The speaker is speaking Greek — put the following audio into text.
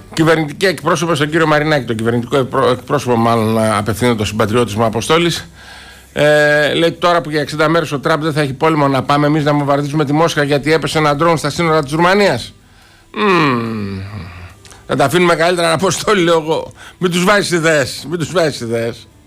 Κυβερνητική εκπρόσωπο στον κύριο Μαρινάκη, το κυβερνητικό εκπρόσωπο, μάλλον απευθύνεται ο συμπατριώτης μου Αποστόλης. Λέει τώρα που για 60 μέρες ο Τραμπ δεν θα έχει πόλεμο, να πάμε εμείς να βομβαρδίσουμε τη Μόσχα γιατί έπεσε ένα ντρόουν στα σύνορα της Ρουμανίας. Θα τα αφήνουμε καλύτερα, Αποστόλη, λέω εγώ. Μην τους βάζεις ιδέες.